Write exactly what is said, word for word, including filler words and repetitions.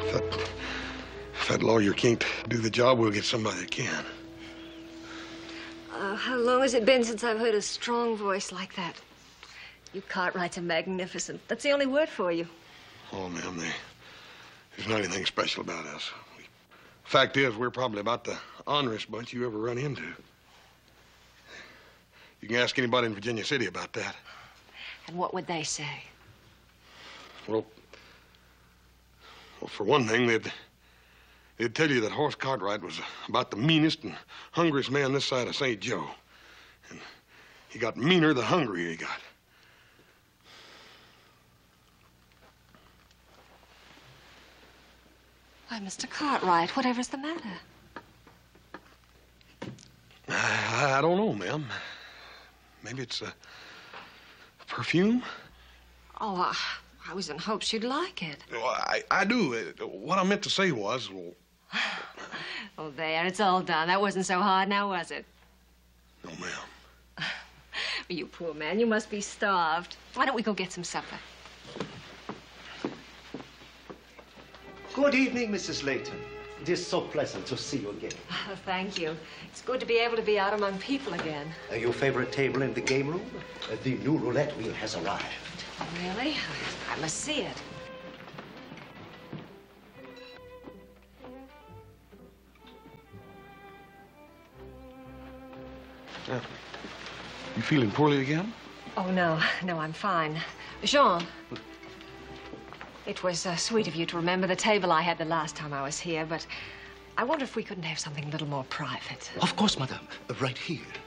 If that, if that lawyer can't do the job, we'll get somebody that can. Uh, how long has it been since I've heard a strong voice like that? You Cartwrights are magnificent. That's the only word for you. Oh, ma'am, they, there's not anything special about us. We, fact is, we're probably about the honorest bunch you ever run into. You can ask anybody in Virginia City about that. And what would they say? Well, well, for one thing, they'd, they'd tell you that Horace Cartwright was about the meanest and hungriest man this side of Saint Joe. And he got meaner the hungrier he got. Why, Mister Cartwright, whatever's the matter? I, I don't know, ma'am. Maybe it's a perfume? Oh, I, I was in hopes you'd like it. Well, I, I do. What I meant to say was, well... Oh, there, it's all done. That wasn't so hard now, was it? No, ma'am. You poor man, you must be starved. Why don't we go get some supper? Good evening, Missus Layton. It is so pleasant to see you again. Oh, thank you. It's good to be able to be out among people again. Uh, your favorite table in the game room? Uh, the new roulette wheel has arrived. Really? I must see it. Uh, you feeling poorly again? Oh, no. No, I'm fine. Jean. It was uh, sweet of you to remember the table I had the last time I was here, but I wonder if we couldn't have something a little more private. Of course, madame. Uh, right here.